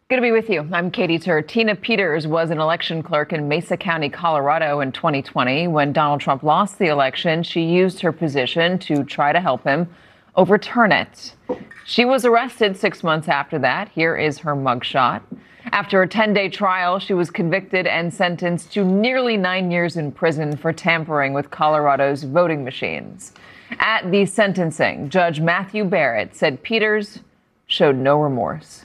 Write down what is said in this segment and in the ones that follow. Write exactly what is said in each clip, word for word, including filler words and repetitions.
Good to be with you. I'm Katie Tur. Tina Peters was an election clerk in Mesa County, Colorado in twenty twenty. When Donald Trump lost the election, she used her position to try to help him overturn it. She was arrested six months after that. Here is her mugshot. After a ten-day trial, she was convicted and sentenced to nearly nine years in prison for tampering with Colorado's voting machines. At the sentencing, Judge Matthew Barrett said Peters showed no remorse.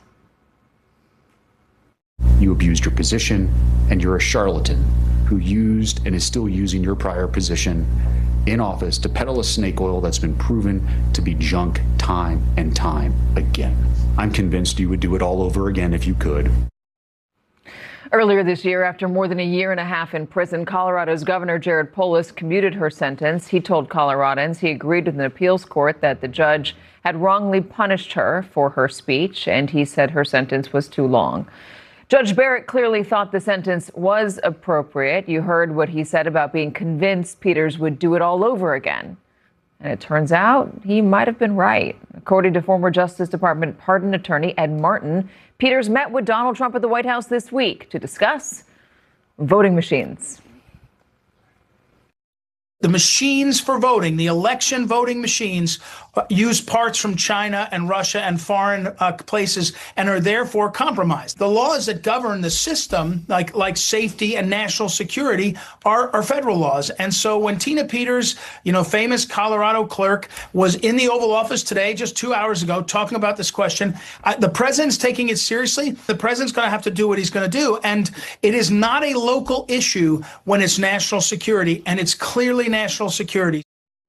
You abused your position, and you're a charlatan who used and is still using your prior position in office to peddle a snake oil that's been proven to be junk time and time again. I'm convinced you would do it all over again if you could. Earlier this year, after more than a year and a half in prison, Colorado's Governor Jared Polis commuted her sentence. He told Coloradans he agreed with an appeals court that the judge had wrongly punished her for her speech, and he said her sentence was too long. Judge Barrett clearly thought the sentence was appropriate. You heard what he said about being convinced Peters would do it all over again. And it turns out he might have been right. According to former Justice Department pardon attorney Ed Martin, Peters met with Donald Trump at the White House this week to discuss voting machines. The machines for voting, the election voting machines, uh, use parts from China and Russia and foreign uh, places and are therefore compromised. The laws that govern the system, like like safety and national security, are, are federal laws. And so when Tina Peters, you know, famous Colorado clerk, was in the Oval Office today, just two hours ago, talking about this question, uh, the president's taking it seriously. The president's going to have to do what he's going to do. And it is not a local issue when it's national security, and it's clearly national security.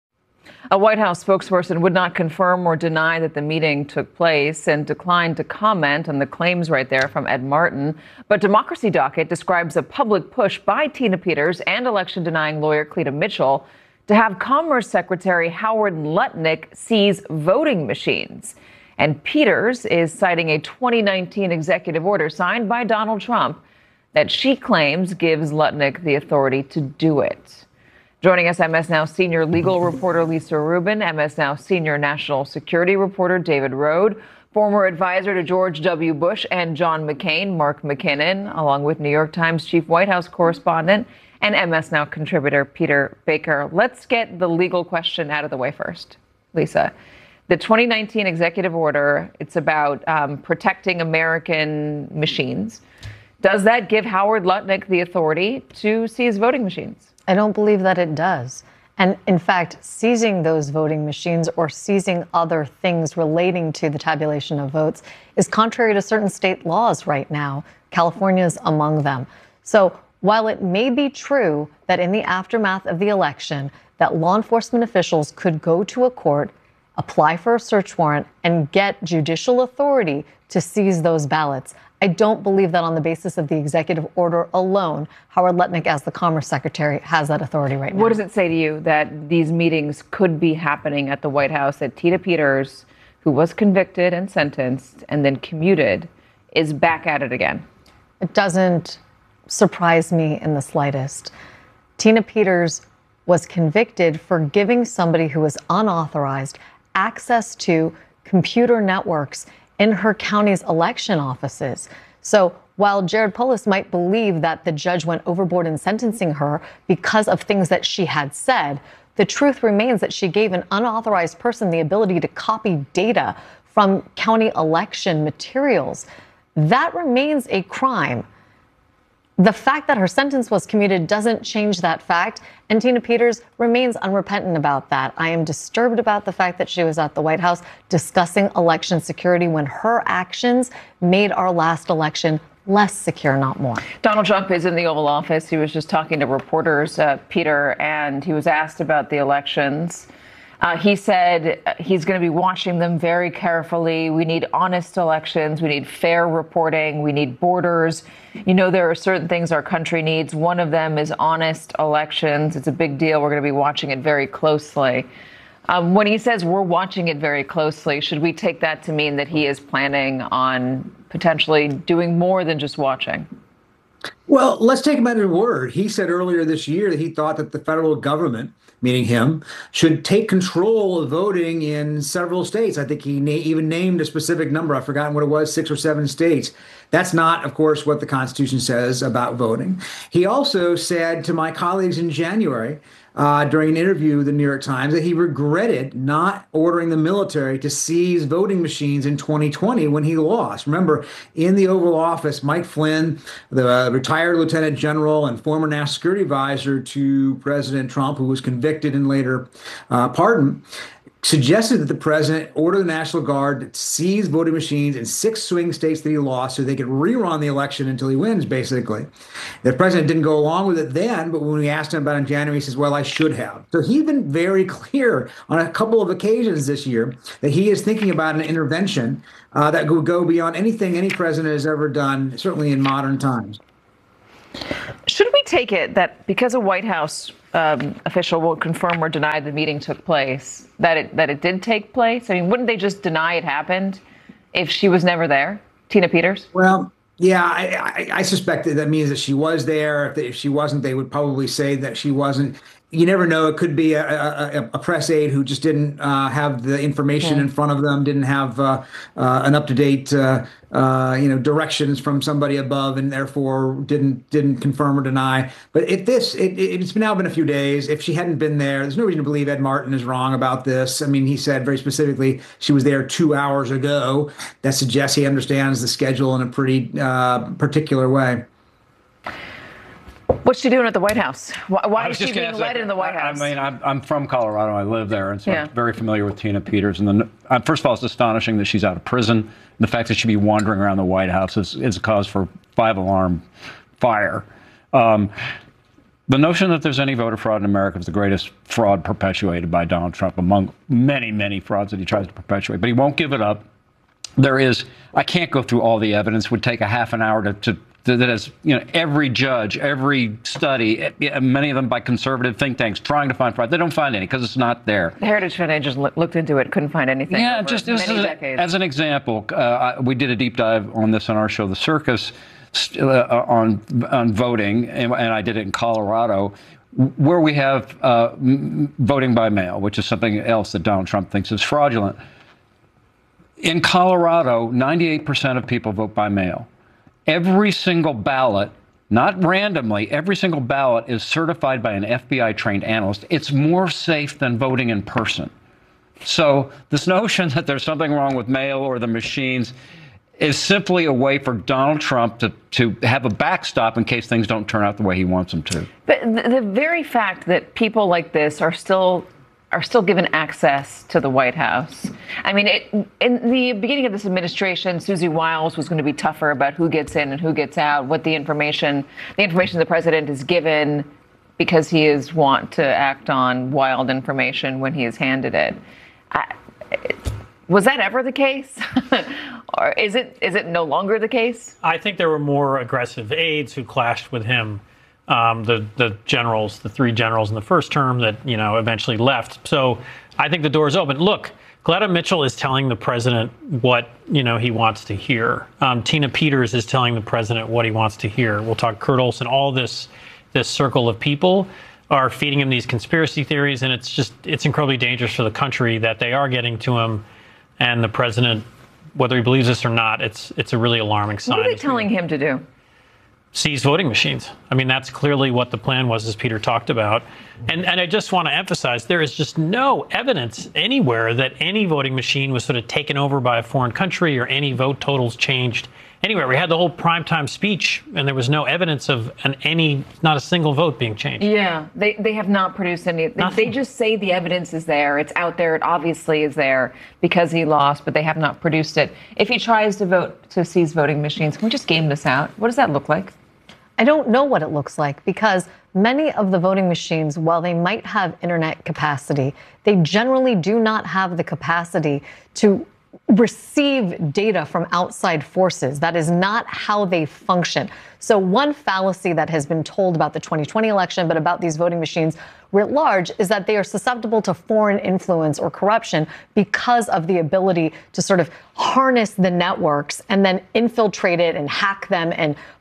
A White House spokesperson would not confirm or deny that the meeting took place and declined to comment on the claims right there from Ed Martin. But Democracy Docket describes a public push by Tina Peters and election-denying lawyer Cleta Mitchell to have Commerce Secretary Howard Lutnick seize voting machines. And Peters is citing a twenty nineteen executive order signed by Donald Trump that she claims gives Lutnick the authority to do it. Joining us, M S Now senior legal reporter Lisa Rubin, M S Now senior national security reporter David Rode, former advisor to George W. Bush and John McCain, Mark McKinnon, along with New York Times chief White House correspondent and M S Now contributor Peter Baker. Let's get the legal question out of the way first. Lisa, the twenty nineteen executive order, it's about um, protecting American machines. Does that give Howard Lutnick the authority to seize voting machines? I don't believe that it does. And in fact, seizing those voting machines or seizing other things relating to the tabulation of votes is contrary to certain state laws right now. California is among them. So while it may be true that in the aftermath of the election, that law enforcement officials could go to a court, apply for a search warrant, and get judicial authority to seize those ballots, I don't believe that on the basis of the executive order alone, Howard Lutnick, as the Commerce Secretary, has that authority right now. What does it say to you that these meetings could be happening at the White House, that Tina Peters, who was convicted and sentenced and then commuted, is back at it again? It doesn't surprise me in the slightest. Tina Peters was convicted for giving somebody who was unauthorized access to computer networks in her county's election offices. So while Jared Polis might believe that the judge went overboard in sentencing her because of things that she had said, the truth remains that she gave an unauthorized person the ability to copy data from county election materials. That remains a crime. The fact that her sentence was commuted doesn't change that fact, and Tina Peters remains unrepentant about that. I am disturbed about the fact that she was at the White House discussing election security when her actions made our last election less secure, not more. Donald Trump is in the Oval Office. He was just talking to reporters, uh, Peter, and he was asked about the elections. Uh, he said he's going to be watching them very carefully. We need honest elections. We need fair reporting. We need borders. You know, there are certain things our country needs. One of them is honest elections. It's a big deal. We're going to be watching it very closely. Um, when he says we're watching it very closely, should we take that to mean that he is planning on potentially doing more than just watching? Well, let's take him at his word. He said earlier this year that he thought that the federal government, meaning him, should take control of voting in several states. I think he na- even named a specific number. I've forgotten what it was, six or seven states. That's not, of course, what the Constitution says about voting. He also said to my colleagues in January, uh, during an interview with the New York Times, that he regretted not ordering the military to seize voting machines in twenty twenty when he lost. Remember, in the Oval Office, Mike Flynn, the uh, retired lieutenant general and former national security advisor to President Trump, who was convicted and later uh, pardoned, suggested that the president order the National Guard to seize voting machines in six swing states that he lost so they could rerun the election until he wins, basically. The president didn't go along with it then, but when we asked him about it in January, he says, well, I should have. So he's been very clear on a couple of occasions this year that he is thinking about an intervention uh, that would go beyond anything any president has ever done, certainly in modern times. Should we take it that because a White House um, official will confirm or deny the meeting took place, that it that it did take place? I mean, wouldn't they just deny it happened if she was never there, Tina Peters? Well, yeah, I, I, I suspect that that means that she was there. If, they, if she wasn't, they would probably say that she wasn't. You never know. It could be a, a, a press aide who just didn't uh, have the information yeah. in front of them, didn't have uh, uh, an up-to-date, uh, uh, you know, directions from somebody above, and therefore didn't didn't confirm or deny. But if this, it, it's now been a few days. If she hadn't been there, there's no reason to believe Ed Martin is wrong about this. I mean, he said very specifically she was there two hours ago. That suggests he understands the schedule in a pretty uh, particular way. What's she doing at the White House? Why, why is she being led that, in the White House? I mean, I'm, I'm from Colorado. I live there, and so yeah. I'm very familiar with Tina Peters. And then, uh, first of all, it's astonishing that she's out of prison. And the fact that she'd be wandering around the White House is, is a cause for five-alarm fire. Um, the notion that there's any voter fraud in America is the greatest fraud perpetuated by Donald Trump among many, many frauds that he tries to perpetuate. But he won't give it up. There is, I can't go through all the evidence. It would take a half an hour to, to that has, you know, every judge, every study, many of them by conservative think tanks trying to find fraud. They don't find any because it's not there. The Heritage Foundation just looked into it, couldn't find anything. Yeah, just as, as an example, uh, we did a deep dive on this on our show, The Circus, uh, on on voting, and, and I did it in Colorado, where we have uh, voting by mail, which is something else that Donald Trump thinks is fraudulent. In Colorado, ninety-eight percent of people vote by mail. Every single ballot, not randomly, every single ballot is certified by an F B I-trained analyst. It's more safe than voting in person. So this notion that there's something wrong with mail or the machines is simply a way for Donald Trump to, to have a backstop in case things don't turn out the way he wants them to. But the, the very fact that people like this are still are still given access to the White House. I mean, it, in the beginning of this administration, Susie Wiles was going to be tougher about who gets in and who gets out, what the information, the information the president is given because he is wont to act on wild information when he is handed it. I, was that ever the case? Or is it is it no longer the case? I think there were more aggressive aides who clashed with him. Um, the the generals, the three generals in the first term that, you know, eventually left. So I think the door is open. Look, Gletta Mitchell is telling the president what, you know, he wants to hear. Um, Tina Peters is telling the president what he wants to hear. We'll talk Kurt Olsen. All this this circle of people are feeding him these conspiracy theories, and it's just it's incredibly dangerous for the country that they are getting to him. And the president, whether he believes this or not, it's it's a really alarming sign. What are they telling him to do? Seize voting machines. I mean, that's clearly what the plan was, as Peter talked about. And and I just want to emphasize, there is just no evidence anywhere that any voting machine was sort of taken over by a foreign country or any vote totals changed anywhere. We had the whole primetime speech, and there was no evidence of an any, not a single vote being changed. Yeah, they, they have not produced any. They, they just say the evidence is there. It's out there. It obviously is there because he lost, but they have not produced it. If he tries to vote to seize voting machines, can we just game this out? What does that look like? I don't know what it looks like because many of the voting machines, while they might have internet capacity, they generally do not have the capacity to receive data from outside forces. That is not how they function. So one fallacy that has been told about the twenty twenty election, but about these voting machines writ large, is that they are susceptible to foreign influence or corruption because of the ability to sort of harness the networks and then infiltrate it and hack them and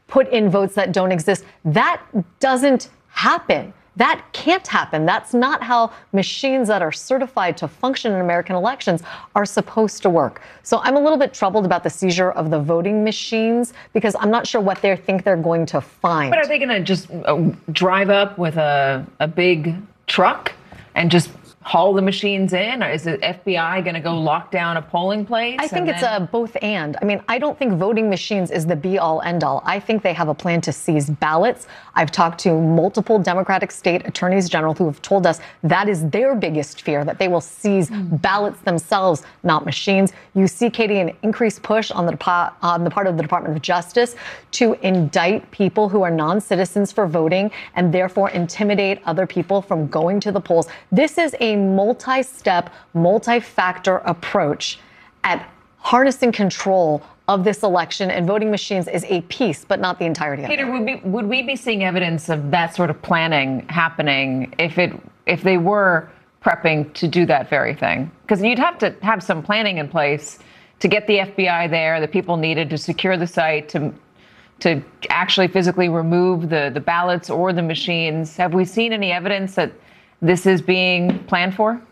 put in votes that don't exist. That doesn't happen. That can't happen. That's not how machines that are certified to function in American elections are supposed to work. So I'm a little bit troubled about the seizure of the voting machines because I'm not sure what they think they're going to find. But are they going to just uh, drive up with a, a big truck and just haul the machines in? Or is the F B I going to go lock down a polling place? I think it's then... a both and. I mean, I don't think voting machines is the be all end all. I think they have a plan to seize ballots. I've talked to multiple Democratic state attorneys general who have told us that is their biggest fear, that they will seize mm. ballots themselves, not machines. You see, Katie, an increased push on the, on the part of the Department of Justice to indict people who are non-citizens for voting and therefore intimidate other people from going to the polls. This is a multi-step, multi-factor approach at harnessing control of this election, and voting machines is a piece, but not the entirety of it. Peter, would, be, would we be seeing evidence of that sort of planning happening if it if they were prepping to do that very thing? Because you'd have to have some planning in place to get the F B I there, the people needed to secure the site, to to actually physically remove the, the ballots or the machines. Have we seen any evidence that this is being planned for?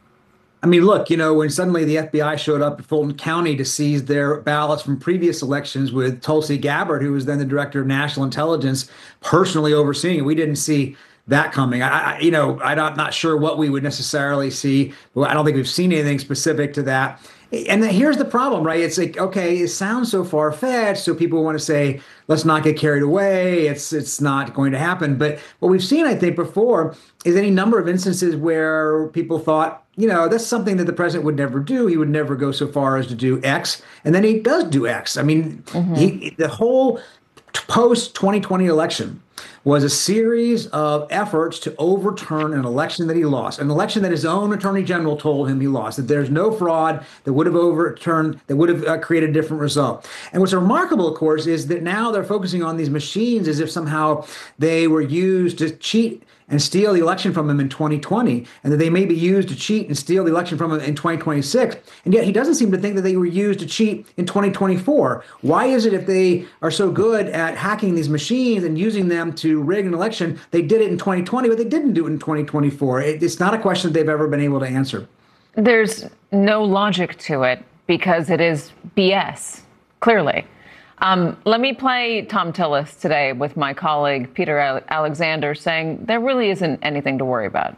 I mean, look, you know, when suddenly the F B I showed up at Fulton County to seize their ballots from previous elections with Tulsi Gabbard, who was then the director of national intelligence, personally overseeing it, we didn't see that coming. I, I you know, I'm not sure what we would necessarily see. Well, I don't think we've seen anything specific to that. And then here's the problem, right? It's like, okay, it sounds so far-fetched, so people want to say, let's not get carried away. It's it's not going to happen. But what we've seen, I think, before is any number of instances where people thought, you know, that's something that the president would never do. He would never go so far as to do X. And then he does do X. I mean, mm-hmm. he, the whole post twenty twenty election was a series of efforts to overturn an election that he lost, an election that his own attorney general told him he lost, that there's no fraud that would have overturned, that would have uh, created a different result. And what's remarkable, of course, is that now they're focusing on these machines as if somehow they were used to cheat and steal the election from him in twenty twenty, and that they may be used to cheat and steal the election from him in twenty twenty-six. And yet he doesn't seem to think that they were used to cheat in twenty twenty-four. Why is it if they are so good at hacking these machines and using them to rig an election, they did it in twenty twenty, but they didn't do it in twenty twenty-four? It, it's not a question that they've ever been able to answer. There's no logic to it because it is B S, clearly. Um, let me play Thom Tillis today with my colleague Peter Alexander saying there really isn't anything to worry about.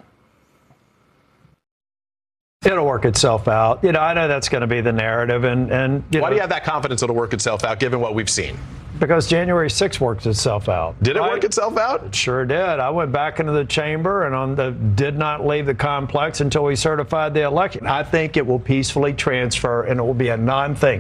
It'll work itself out. You know, I know that's going to be the narrative. And, and you Why know, do you have that confidence it'll work itself out, given what we've seen? Because January sixth worked itself out. Did it I, work itself out? It sure did. I went back into the chamber and on the did not leave the complex until we certified the election. I think it will peacefully transfer and it will be a non-thing.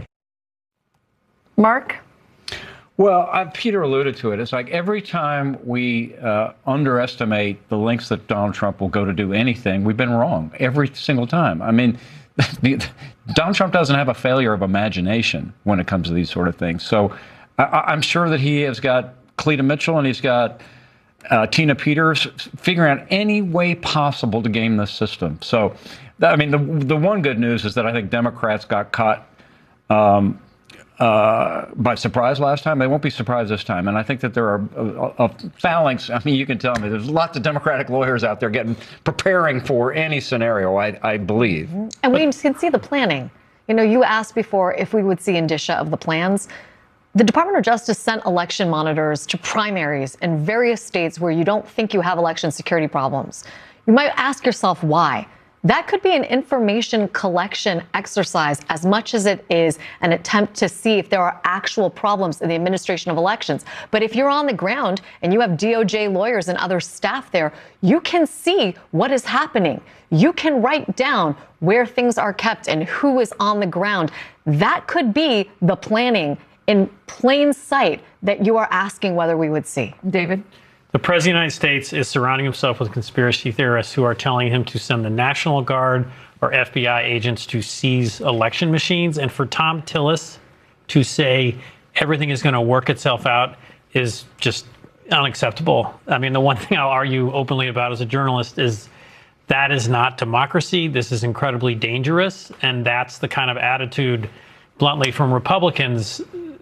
Mark? Well, uh, Peter alluded to it. It's like every time we uh, underestimate the lengths that Donald Trump will go to do anything, we've been wrong every single time. I mean, the, Donald Trump doesn't have a failure of imagination when it comes to these sort of things. So I, I'm sure that he has got Cleta Mitchell and he's got uh, Tina Peters figuring out any way possible to game this system. So, I mean, the the one good news is that I think Democrats got caught Um, Uh, by surprise last time. They won't be surprised this time. And I think that there are a, a phalanx. I mean, you can tell me there's lots of Democratic lawyers out there getting preparing for any scenario, I, I believe. And we can see the planning. You know, you asked before if we would see indicia of the plans. The Department of Justice sent election monitors to primaries in various states where you don't think you have election security problems. You might ask yourself why. That could be an information collection exercise as much as it is an attempt to see if there are actual problems in the administration of elections. But if you're on the ground and you have D O J lawyers and other staff there, you can see what is happening. You can write down where things are kept and who is on the ground. That could be the planning in plain sight that you are asking whether we would see. David? The President of the United States is surrounding himself with conspiracy theorists who are telling him to send the National Guard or F B I agents to seize election machines. And for Thom Tillis to say everything is going to work itself out is just unacceptable. I mean, the one thing I'll argue openly about as a journalist is that is not democracy. This is incredibly dangerous. And that's the kind of attitude, bluntly, from Republicans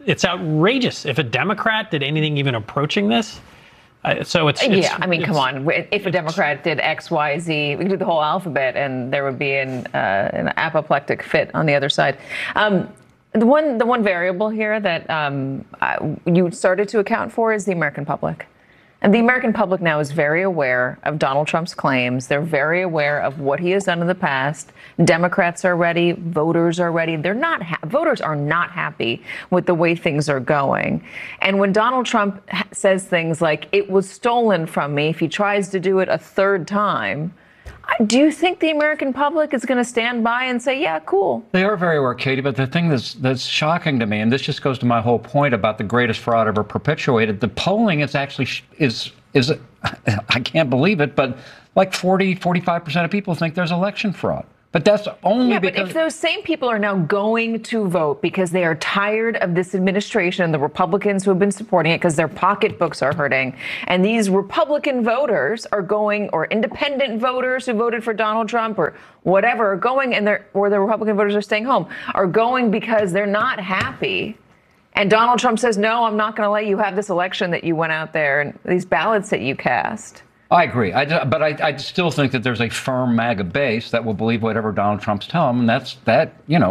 it's outrageous. If a Democrat did anything even approaching this, uh, so it's, it's yeah. I mean, come on. If a Democrat did X, Y, Z, we could do the whole alphabet, and there would be an, uh, an apoplectic fit on the other side. Um, the one, the one variable here that um, I, you started to account for is the American public. And the American public now is very aware of Donald Trump's claims. They're very aware of what he has done in the past. Democrats are ready. Voters are ready. They're not ha- voters are not happy with the way things are going. And when Donald Trump ha- says things like, it was stolen from me, if he tries to do it a third time, do you think the American public is going to stand by and say, yeah, cool? They are very aware, Katie, but the thing that's that's shocking to me, and this just goes to my whole point about the greatest fraud ever perpetuated, the polling is actually, is, is I can't believe it, but like forty, forty-five percent of people think there's election fraud. But that's only yeah, because... but if those same people are now going to vote because they are tired of this administration and the Republicans who have been supporting it because their pocketbooks are hurting, and these Republican voters are going, or independent voters who voted for Donald Trump or whatever, are going, and they're, or the Republican voters are staying home, are going because they're not happy. And Donald Trump says, no, I'm not going to let you have this election that you went out there and these ballots that you cast. I agree, I, but I, I still think that there's a firm MAGA base that will believe whatever Donald Trump's telling them, and that's that, you know.